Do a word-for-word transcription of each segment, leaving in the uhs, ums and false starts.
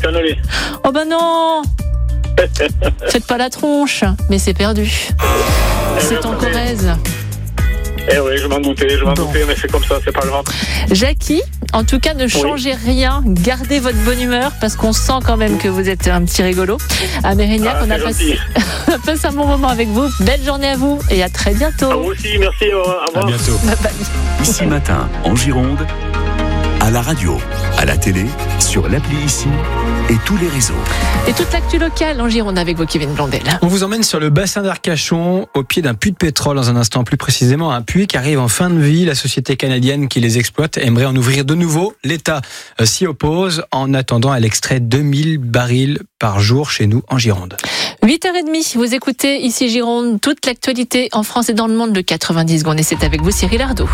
c'est annulé. Oh bah non. Faites pas la tronche, mais c'est perdu. C'est en Corrèze. Eh oui, je m'en doutais, je m'en Bon. doutais, mais c'est comme ça, c'est pas grave. Jackie, en tout cas, ne changez oui. rien, gardez votre bonne humeur, parce qu'on sent quand même que vous êtes un petit rigolo. À Mérignac, ah, on a passé, passé un bon moment avec vous. Belle journée à vous et à très bientôt. À vous aussi, merci, au revoir. À bientôt. Bye bye. Ici Matin, en Gironde, à la radio, à la télé, sur l'appli Ici et tous les réseaux. Et toute l'actu locale en Gironde avec vous, Kevin Blondel. On vous emmène sur le bassin d'Arcachon, au pied d'un puits de pétrole dans un instant, plus précisément un puits qui arrive en fin de vie. La société canadienne qui les exploite aimerait en ouvrir de nouveau. L'État s'y oppose. En attendant, elle extrait deux mille barils par jour chez nous en Gironde. huit heures trente, vous écoutez ici Gironde, toute l'actualité en France et dans le monde de quatre-vingt-dix secondes. Et c'est avec vous, Cyril Ardo.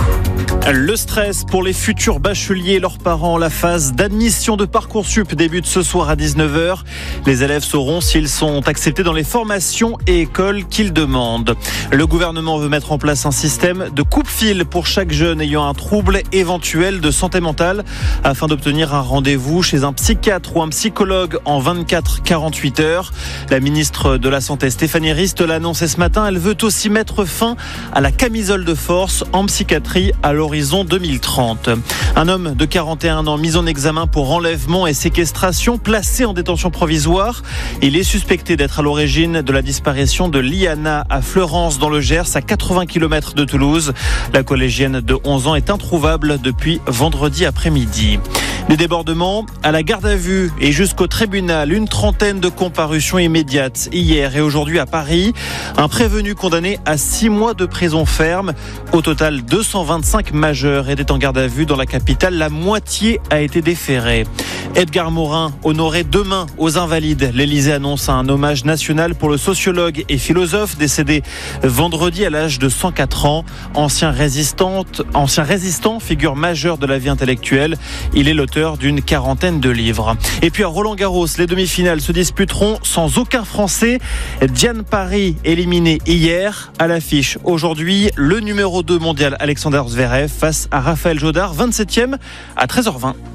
Le stress pour les futurs bacheliers et leurs parents. La phase d'admission de Parcoursup débute ce soir à dix-neuf heures. Les élèves sauront s'ils sont acceptés dans les formations et écoles qu'ils demandent. Le gouvernement veut mettre en place un système de coupe-fil pour chaque jeune ayant un trouble éventuel de santé mentale afin d'obtenir un rendez-vous chez un psychiatre ou un psychologue en vingt-quatre à quarante-huit heures. La ministre de la Santé, Stéphanie Rist, l'a annoncé ce matin. Elle veut aussi mettre fin à la camisole de force en psychiatrie à l'horizon deux mille trente. Un homme de quarante et un ans mis en examen pour enlèvement et séquestration, placé en détention provisoire. Il est suspecté d'être à l'origine de la disparition de Liana à Fleurance dans le Gers, à quatre-vingts kilomètres de Toulouse. La collégienne de onze ans est introuvable depuis vendredi après-midi. Des débordements à la garde à vue et jusqu'au tribunal. Une trentaine de comparutions immédiates hier et aujourd'hui à Paris. Un prévenu condamné à six mois de prison ferme. Au total, deux cent vingt-cinq majeurs étaient en garde à vue dans la capitale. La moitié a été déférée. Edgar Morin, honoré demain aux Invalides. L'Élysée annonce un hommage national pour le sociologue et philosophe décédé vendredi à l'âge de cent quatre ans. Ancien résistant, ancien résistant, figure majeure de la vie intellectuelle. Il est l'auteur d'une quarantaine de livres. Et puis à Roland-Garros, les demi-finales se disputeront sans aucun Français. Diane Paris éliminé hier. À l'affiche aujourd'hui, le numéro deux mondial Alexander Zverev face à Raphaël Jodard, vingt-septième à treize heures vingt.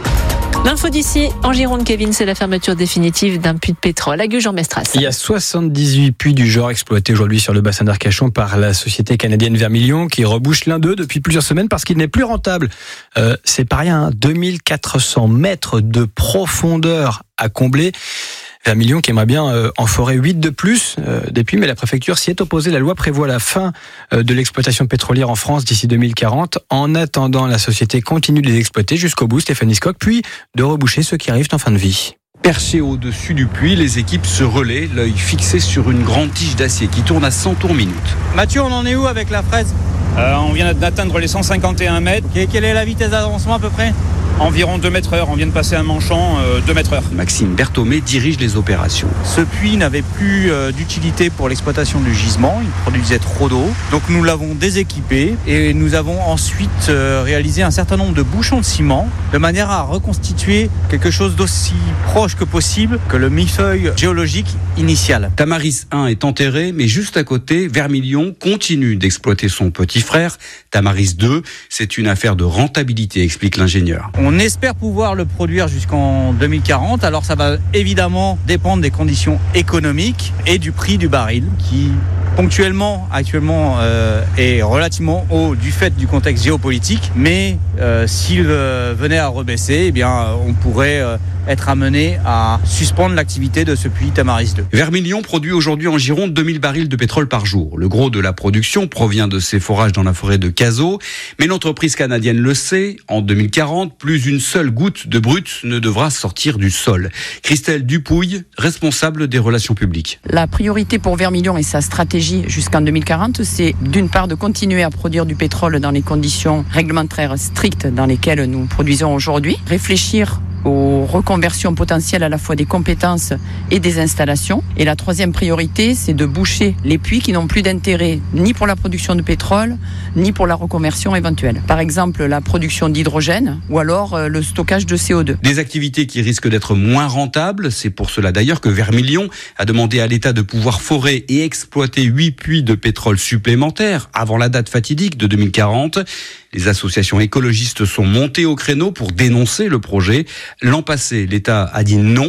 L'info d'ici, en Gironde, Kevin, c'est la fermeture définitive d'un puits de pétrole à Gujan-Mestras. Il y a soixante-dix-huit puits du genre exploités aujourd'hui sur le bassin d'Arcachon par la société canadienne Vermilion qui rebouche l'un d'eux depuis plusieurs semaines parce qu'il n'est plus rentable. Euh, c'est pas rien, hein, deux mille quatre cents mètres de profondeur à combler. Vermilion qui aimerait bien euh, en forer huit de plus euh, des puits, mais la préfecture s'y est opposée. La loi prévoit la fin euh, de l'exploitation pétrolière en France d'ici deux mille quarante. En attendant, la société continue de les exploiter jusqu'au bout, Stéphanie Scott, puis de reboucher ceux qui arrivent en fin de vie. Perchés au-dessus du puits, les équipes se relaient, l'œil fixé sur une grande tige d'acier qui tourne à cent tours minute. Mathieu, on en est où avec la fraise ? euh, On vient d'atteindre les cent cinquante et un mètres. Et quelle est la vitesse d'avancement à peu près ? Environ deux mètres heure, on vient de passer un manchon, euh, deux mètres heure. Maxime Berthomé dirige les opérations. Ce puits n'avait plus euh, d'utilité pour l'exploitation du gisement, il produisait trop d'eau. Donc nous l'avons déséquipé et nous avons ensuite euh, réalisé un certain nombre de bouchons de ciment de manière à reconstituer quelque chose d'aussi proche que possible que le millefeuille géologique initial. Tamaris un est enterré, mais juste à côté, Vermilion continue d'exploiter son petit frère. Tamaris deux, c'est une affaire de rentabilité, explique l'ingénieur. On espère pouvoir le produire jusqu'en deux mille quarante. Alors ça va évidemment dépendre des conditions économiques et du prix du baril qui ponctuellement, actuellement, euh, est relativement haut du fait du contexte géopolitique. Mais euh, s'il euh, venait à rebaisser, eh bien, on pourrait euh, être amené à suspendre l'activité de ce puits Tamaris deux. Vermilion produit aujourd'hui en Gironde deux mille barils de pétrole par jour. Le gros de la production provient de ses forages dans la forêt de Cazaux. Mais l'entreprise canadienne le sait, en deux mille quarante, plus une seule goutte de brut ne devra sortir du sol. Christelle Dupouille, responsable des relations publiques. La priorité pour Vermilion et sa stratégie jusqu'en deux mille quarante, c'est d'une part de continuer à produire du pétrole dans les conditions réglementaires strictes dans lesquelles nous produisons aujourd'hui, réfléchir aux reconversions potentielles à la fois des compétences et des installations. Et la troisième priorité, c'est de boucher les puits qui n'ont plus d'intérêt ni pour la production de pétrole, ni pour la reconversion éventuelle. Par exemple, la production d'hydrogène ou alors euh, le stockage de C O deux. Des activités qui risquent d'être moins rentables. C'est pour cela d'ailleurs que Vermilion a demandé à l'État de pouvoir forer et exploiter huit puits de pétrole supplémentaires avant la date fatidique de deux mille quarante. Les associations écologistes sont montées au créneau pour dénoncer le projet. L'an passé, l'État a dit non.